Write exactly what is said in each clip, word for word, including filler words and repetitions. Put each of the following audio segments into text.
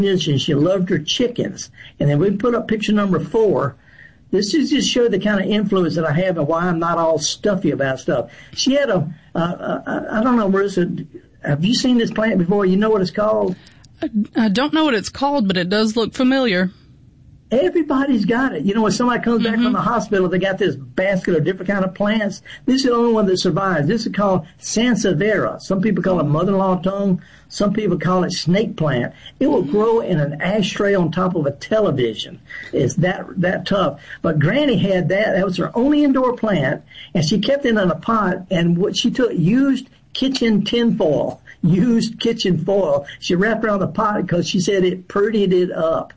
and she loved her chickens. And then we put up picture number four. This is just show the kind of influence that I have and why I'm not all stuffy about stuff. She had a, uh, uh, I don't know, Marissa, have you seen this plant before? You know what it's called? I, I don't know what it's called, but it does look familiar. Everybody's got it. You know, when somebody comes back mm-hmm. from the hospital, they got this basket of different kind of plants. This is the only one that survives. This is called Sansevieria. Some people call it mother-in-law tongue. Some people call it snake plant. It will grow in an ashtray on top of a television. It's that that tough. But Granny had that. That was her only indoor plant, and she kept it in a pot. And what she took used kitchen tinfoil. Used kitchen foil. She wrapped around the pot because she said it prettied it up.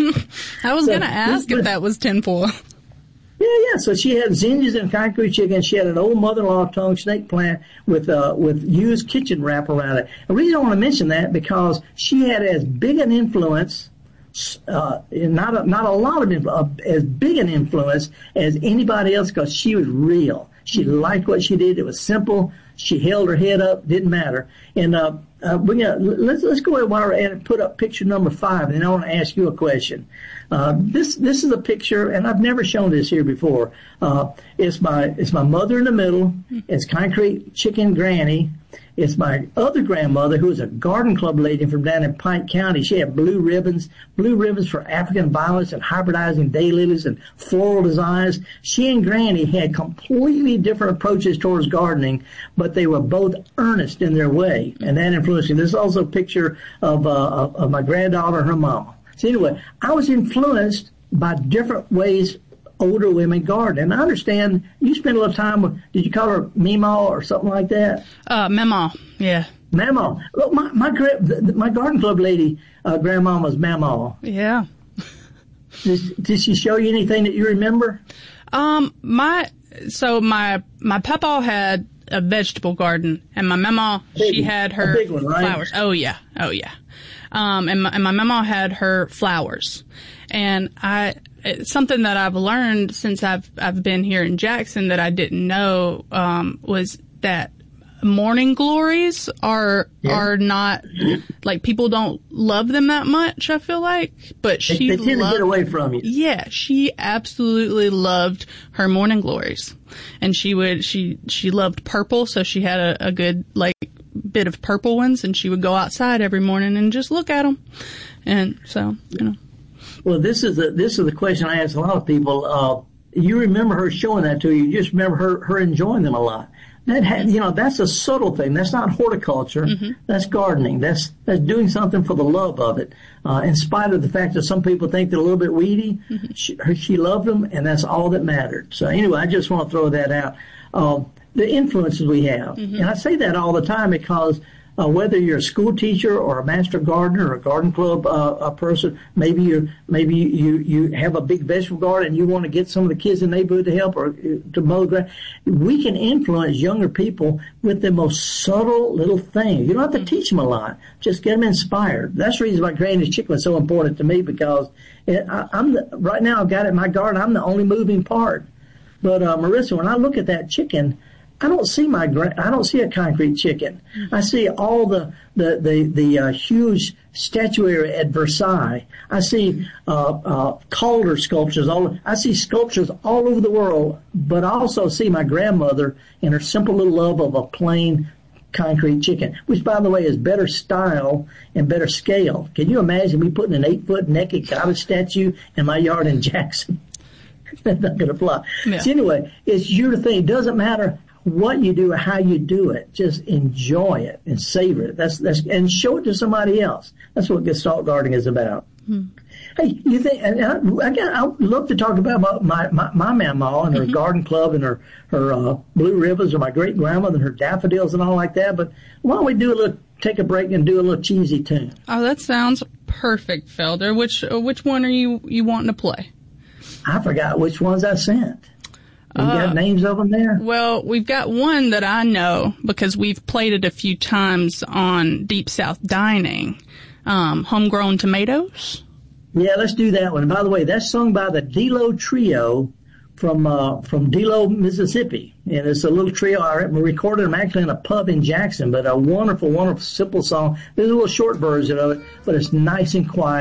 I was so, going to ask if that was tinfoil. Yeah, yeah. So she had zinnias and concrete chicken. She had an old mother-in-law tongue snake plant with uh, with used kitchen wrap around it. The reason I want to mention that because she had as big an influence, uh, not a, not a lot of influence, uh, as big an influence as anybody else because she was real. She liked what she did. It was simple. She held her head up. Didn't matter. And uh, uh, we're gonna, let's let's go ahead while we're at it, put up picture number five, and then I want to ask you a question. Uh, this this is a picture, and I've never shown this here before. Uh, it's my it's my mother in the middle. It's concrete chicken Granny. It's my other grandmother, who was a garden club lady from down in Pike County. She had blue ribbons, blue ribbons for African violets and hybridizing daylilies and floral designs. She and Granny had completely different approaches towards gardening, but they were both earnest in their way, and that influenced me. This is also a picture of, uh, of, of my granddaughter and her mama. So anyway, I was influenced by different ways older women garden. And I understand you spent a little time with, did you call her Meemaw or something like that? Uh, Mamaw, yeah. Mamaw. Look, my, my, my garden club lady, uh, grandma was Mamaw. Yeah. Did, did she show you anything that you remember? Um, my, so my, my papa had a vegetable garden, and my mama, big, she had her big one, right? flowers. Oh yeah, oh yeah. Um, and my, and my mama had her flowers. And I, it's something that I've learned since I've, I've been here in Jackson that I didn't know, um, was that morning glories are, yeah. are not, like, people don't love them that much, I feel like. But she They, they tend loved, to get away from you. Yeah, she absolutely loved her morning glories. And she would, she, she loved purple, so she had a, a good, like, bit of purple ones, and she would go outside every morning and just look at them. And so, you know. Well, this is the this is the question I ask a lot of people. Uh, you remember her showing that to you. You just remember her, her enjoying them a lot. That had, you know, that's a subtle thing. That's not horticulture. Mm-hmm. That's gardening. That's that's doing something for the love of it. Uh, in spite of the fact that some people think they're a little bit weedy, mm-hmm. she, her, she loved them, and that's all that mattered. So anyway, I just want to throw that out. Uh, the influences we have, mm-hmm. and I say that all the time because. Uh, whether you're a school teacher or a master gardener or a garden club uh, a person, maybe you maybe you you have a big vegetable garden and you want to get some of the kids in the neighborhood to help or to mow the grass. We can influence younger people with the most subtle little things. You don't have to teach them a lot; just get them inspired. That's the reason why Granny's chicken is so important to me because it, I, I'm the, right now I've got it in my garden. I'm the only moving part. But uh, Marissa, when I look at that chicken. I don't see my I don't see a concrete chicken. I see all the the the, the uh, huge statuary at Versailles. I see uh, uh, Calder sculptures. All I see sculptures all over the world, but I also see my grandmother and her simple little love of a plain concrete chicken, which, by the way, is better style and better scale. Can you imagine me putting an eight foot naked goddess statue in my yard in Jackson? That's not going to fly. Yeah. So anyway, it's your thing. It doesn't matter what you do or how you do it. Just enjoy it and savor it. That's, that's, and show it to somebody else. That's what Gestalt gardening is about. Hmm. Hey, you think, and I, I, got, I would love to talk about my, my, my mamaw and her mm-hmm. garden club and her, her, uh, blue ribbons or my great grandmother and her daffodils and all like that. But why don't we do a little, take a break and do a little cheesy tune? Oh, that sounds perfect, Felder. Which, uh, which one are you, you wanting to play? I forgot which ones I sent. You uh, got names of them there? Well, we've got one that I know because we've played it a few times on Deep South Dining. Um, Homegrown Tomatoes. Yeah, let's do that one. And by the way, that's sung by the D-Lo Trio from uh, from D-Lo, Mississippi. And it's a little trio. I recorded them actually in a pub in Jackson, but a wonderful, wonderful, simple song. There's a little short version of it, but it's nice and quiet.